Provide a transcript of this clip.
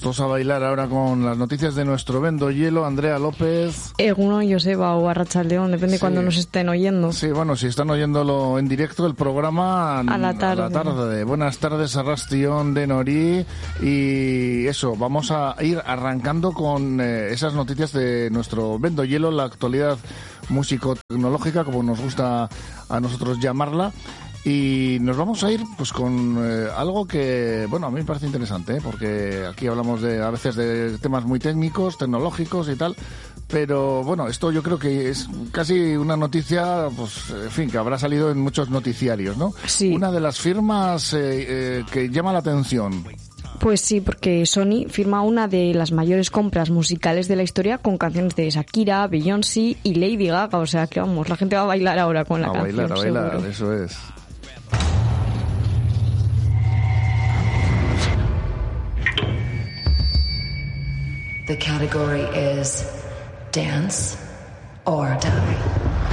todos a bailar ahora con las noticias de nuestro Vendo Hielo, Andrea López. Egunon, Joseba o Arratsaldeón, depende cuando nos estén oyendo. Sí, bueno, si están oyéndolo en directo, el programa a la tarde. Buenas tardes, Arrastion de Norí. Y eso, vamos a ir arrancando con esas noticias de nuestro Vendo Hielo, la actualidad músico-tecnológica, como nos gusta a nosotros llamarla. Y nos vamos a ir pues con algo que, bueno, a mí me parece interesante, porque aquí hablamos a veces de temas muy técnicos, tecnológicos y tal, pero bueno, esto yo creo que es casi una noticia, pues, en fin, que habrá salido en muchos noticiarios, ¿no? Sí. Una de las firmas que llama la atención. Pues sí, porque Sony firma una de las mayores compras musicales de la historia con canciones de Shakira, Beyoncé y Lady Gaga, o sea que vamos, la gente va a bailar ahora con la canción. A bailar, eso es. The category is Dance or Die.